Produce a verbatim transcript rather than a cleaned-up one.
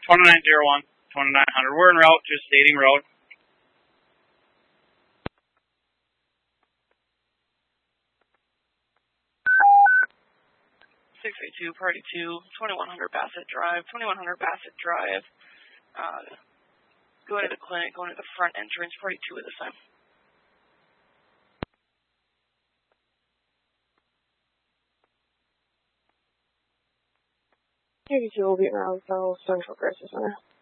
twenty-nine oh one, twenty-nine hundred. We're en route, just stating route. six eight two, Party two, twenty-one hundred Bassett Drive, twenty-one hundred Bassett Drive. Uh, going to the clinic, going to the front entrance, Party two at this time. Party two will be around Central Crisis Center.